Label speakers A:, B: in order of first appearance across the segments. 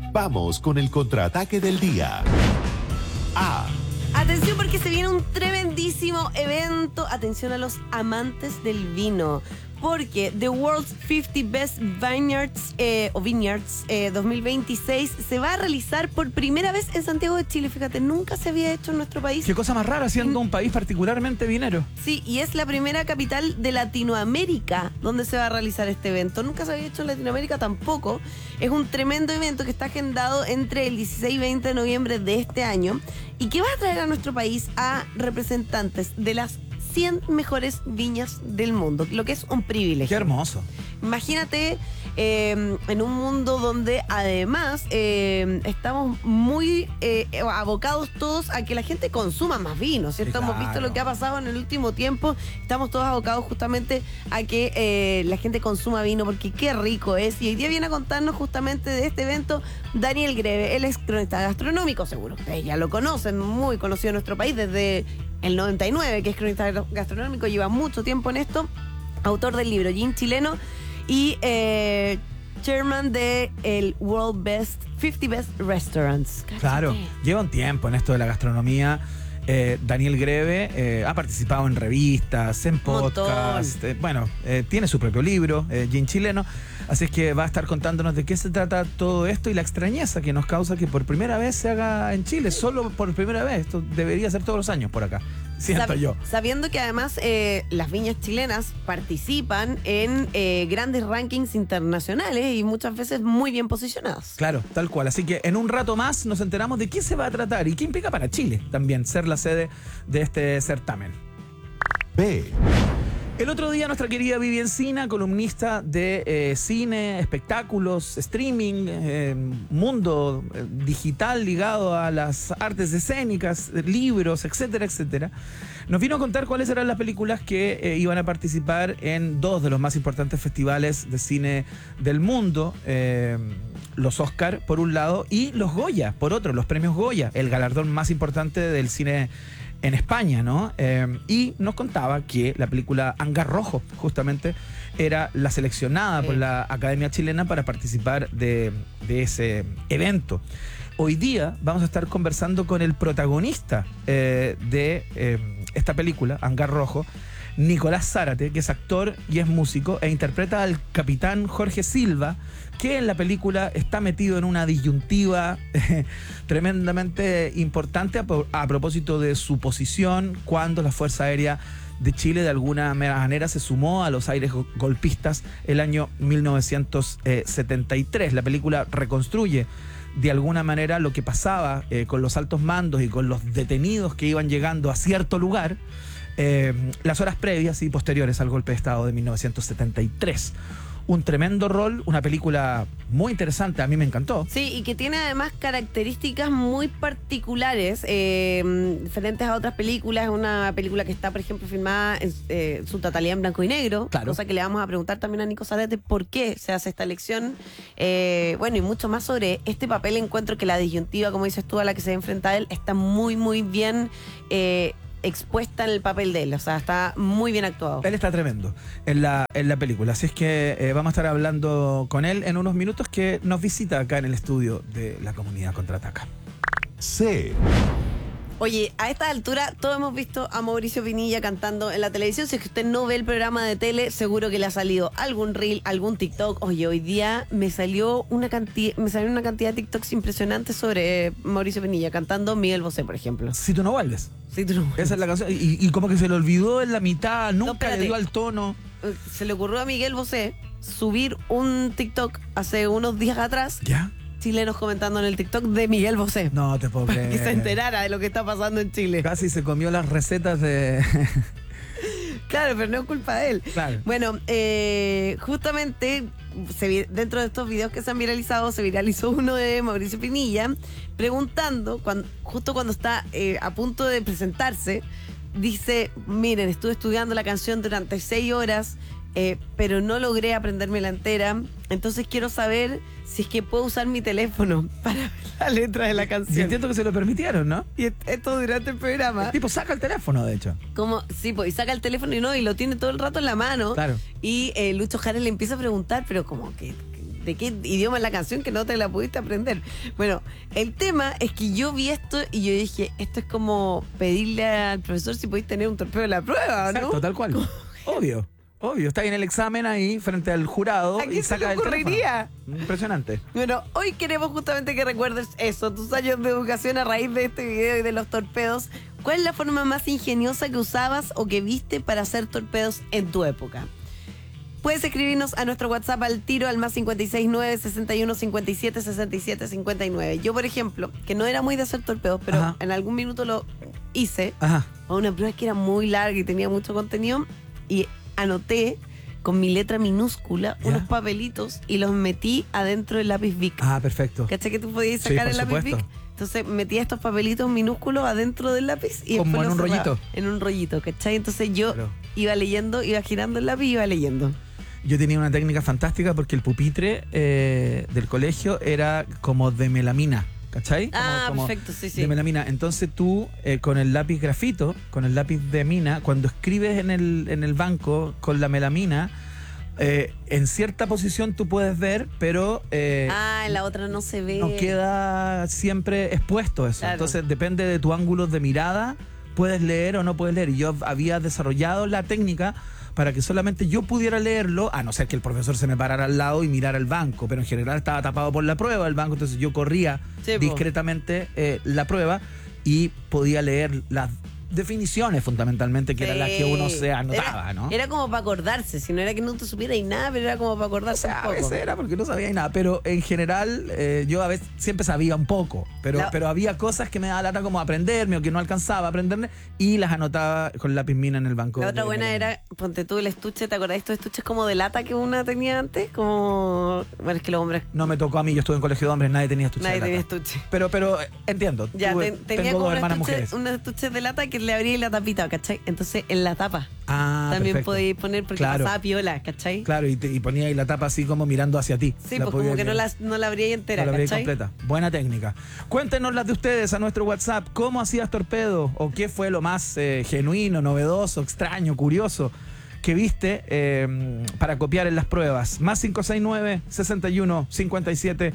A: Vamos con el contraataque del día.
B: Atención porque se viene un tremendísimo evento. Atención a los amantes del vino. Porque The World's 50 Best Vineyards 2026 se va a realizar por primera vez en Santiago de Chile. Fíjate, nunca se había hecho en nuestro país.
C: Qué cosa más rara, siendo un país particularmente vinero.
B: Sí, y es la primera capital de Latinoamérica donde se va a realizar este evento. Nunca se había hecho en Latinoamérica tampoco. Es un tremendo evento que está agendado entre el 16 y 20 de noviembre de este año y que va a traer a nuestro país a representantes de las 100 mejores viñas del mundo, lo que es un privilegio.
C: Qué hermoso.
B: Imagínate en un mundo donde además estamos muy abocados todos a que la gente consuma más vino, ¿cierto?
C: Sí, claro.
B: Hemos visto lo que ha pasado en el último tiempo. Estamos todos abocados justamente a que la gente consuma vino porque qué rico es. Y hoy día viene a contarnos justamente de este evento Daniel Greve. Él es cronista gastronómico, seguro. Ustedes ya lo conocen, muy conocido en nuestro país desde el 99, que es cronista gastronómico, lleva mucho tiempo en esto, autor del libro Gin Chileno y chairman de el World Best 50 Best Restaurants. Cállate.
C: Claro, lleva un tiempo en esto de la gastronomía. Daniel Greve ha participado en revistas, en podcasts, tiene su propio libro, Gin Chileno, así es que va a estar contándonos de qué se trata todo esto y la extrañeza que nos causa que por primera vez se haga en Chile, solo por primera vez. Esto debería ser todos los años por acá, siento yo.
B: Sabiendo que además las viñas chilenas participan en grandes rankings internacionales y muchas veces muy bien posicionadas.
C: Claro, tal cual. Así que en un rato más nos enteramos de qué se va a tratar y qué implica para Chile también ser la sede de este certamen. El otro día nuestra querida Vivi Encina, columnista de cine, espectáculos, streaming, mundo digital ligado a las artes escénicas, libros, etcétera, etcétera, nos vino a contar cuáles eran las películas que iban a participar en dos de los más importantes festivales de cine del mundo, los Oscar por un lado y los Goya por otro, los premios Goya, el galardón más importante del cine en España, ¿no? Y nos contaba que la película Hangar Rojo, justamente, era la seleccionada por la Academia Chilena para participar de ese evento. Hoy día vamos a estar conversando con el protagonista de esta película, Hangar Rojo, Nicolás Zárate, que es actor y es músico, e interpreta al capitán Jorge Silva, que en la película está metido en una disyuntiva tremendamente importante a propósito de su posición cuando la Fuerza Aérea de Chile de alguna manera se sumó a los aires golpistas el año 1973. La película reconstruye de alguna manera lo que pasaba con los altos mandos y con los detenidos que iban llegando a cierto lugar las horas previas y posteriores al golpe de Estado de 1973. Un tremendo rol, una película muy interesante, a mí me encantó.
B: Sí, y que tiene además características muy particulares, diferentes a otras películas. Es una película que está, por ejemplo, filmada en su totalidad en blanco y negro,
C: claro.
B: Cosa que le vamos a preguntar también a Nico Zárate por qué se hace esta elección. Bueno, y mucho más sobre este papel. Encuentro que la disyuntiva, como dices tú, a la que se enfrenta él, está muy, muy bien expuesta en el papel de él, o sea, está muy bien actuado.
C: Él está tremendo en la película, así es que vamos a estar hablando con él en unos minutos, que nos visita acá en el estudio de La Comunidad Contraataca.
B: Oye, a esta altura todos hemos visto a Mauricio Pinilla cantando en la televisión. Si es que usted no ve el programa de tele, seguro que le ha salido algún reel, algún TikTok. Oye, hoy día me salió una cantidad de TikToks impresionantes sobre Mauricio Pinilla cantando Miguel Bosé, por ejemplo.
C: Si tú no vuelves.
B: Si tú no vuelves.
C: Esa es la canción. Y como que se le olvidó en la mitad, nunca
B: espérate.
C: le dio al tono.
B: Se le ocurrió a Miguel Bosé subir un TikTok hace unos días atrás.
C: ¿Ya?
B: Chilenos comentando en el TikTok de Miguel Bosé.
C: No te puedo creer.
B: Que se enterara de lo que está pasando en Chile.
C: Casi se comió las recetas de...
B: Claro, pero no es culpa de él.
C: Claro.
B: Bueno, justamente dentro de estos videos que se han viralizado, se viralizó uno de Mauricio Pinilla preguntando, justo cuando está a punto de presentarse, dice, miren, estuve estudiando la canción durante 6 horas, pero no logré aprendérmela entera, entonces quiero saber si es que puedo usar mi teléfono para ver la letra de la canción.
C: Y entiendo que se lo permitieron, ¿no?
B: Y esto durante el programa.
C: El tipo saca el teléfono, de hecho.
B: Como, sí, pues, y saca el teléfono y lo tiene todo el rato en la mano.
C: Claro.
B: Y Lucho Jara le empieza a preguntar, pero como que de qué idioma es la canción que no te la pudiste aprender. Bueno, el tema es que yo vi esto y yo dije, esto es como pedirle al profesor si podéis tener un torpeo en la prueba, ¿no?
C: Exacto, tal cual. Obvio. Está en el examen ahí frente al jurado
B: ¿A quién
C: y
B: se le
C: saca el
B: ocurriría?
C: teléfono. Impresionante.
B: Bueno, hoy queremos justamente que recuerdes eso, tus años de educación a raíz de este video y de los torpedos. ¿Cuál es la forma más ingeniosa que usabas o que viste para hacer torpedos en tu época? Puedes escribirnos a nuestro WhatsApp al tiro al más 569 61 57 67 59. Yo, por ejemplo, que no era muy de hacer torpedos, pero
C: Ajá.
B: en algún minuto lo hice,
C: Ajá.
B: a una prueba que era muy larga y tenía mucho contenido, y anoté con mi letra minúscula
C: ¿Ya?
B: unos papelitos y los metí adentro del lápiz Bic.
C: Ah, perfecto.
B: ¿Cachai que tú podías
C: Sí,
B: sacar
C: por
B: el lápiz
C: supuesto.
B: Bic? Entonces metía estos papelitos minúsculos adentro del lápiz y
C: Como
B: después
C: en
B: los
C: un
B: cerraba.
C: rollito.
B: En un rollito, ¿cachai? Entonces yo
C: Claro.
B: iba leyendo, iba girando el lápiz y iba leyendo.
C: Yo tenía una técnica fantástica porque el pupitre del colegio era como de melamina, ¿cachai? Como
B: Perfecto, sí, sí.
C: de melamina. Entonces tú, con el lápiz grafito, con el lápiz de mina, cuando escribes en el banco con la melamina, en cierta posición tú puedes ver, pero
B: En la otra no se ve.
C: no queda siempre expuesto eso.
B: Claro.
C: Entonces depende de tu ángulo de mirada, puedes leer o no puedes leer. Y yo había desarrollado la técnica para que solamente yo pudiera leerlo, a no ser que el profesor se me parara al lado y mirara el banco, pero en general estaba tapado por la prueba el banco, entonces yo corría
B: Sí, po.
C: discretamente la prueba y podía leer las definiciones fundamentalmente, que eran las que uno se anotaba, ¿no?
B: Era como para acordarse, si no era que no te supiera y nada, pero era como para
C: O
B: acordarse
C: sea,
B: un
C: a
B: poco.
C: veces era porque no sabía nada, pero en general yo a veces siempre sabía un poco, pero había cosas que me daba lata como aprenderme o que no alcanzaba a aprenderme y las anotaba con lápiz mina en el banco.
B: La otra
C: de
B: buena
C: melamina.
B: era, ponte tú el estuche, ¿te acordás de estos estuches como de lata que una tenía antes? Como, bueno, es que los hombres,
C: No me tocó a mí, yo estuve en colegio de hombres, nadie tenía estuche
B: nadie
C: de
B: tenía
C: lata.
B: estuche.
C: Pero entiendo,
B: Ya, tenía
C: tengo
B: como
C: dos hermanas mujeres.
B: unos estuches de lata que le abría la tapita, ¿cachai? Entonces en la tapa también
C: perfecto.
B: podíais poner porque
C: Claro.
B: pasaba piola, ¿cachai?
C: Claro, y ponía ahí la tapa así como mirando hacia ti.
B: Sí,
C: La
B: pues
C: podía
B: como que
C: mirar.
B: no la abría entera,
C: No la abrí
B: ¿cachai?
C: completa. Buena técnica. Cuéntenos las de ustedes a nuestro WhatsApp. ¿Cómo hacías torpedo? ¿O qué fue lo más genuino, novedoso, extraño, curioso que viste para copiar en las pruebas? Más 569 61 57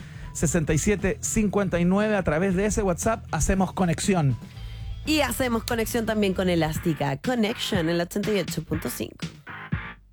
C: 67 59. A través de ese WhatsApp hacemos conexión.
B: Y hacemos conexión también con Elástica. Connection en la 88.5.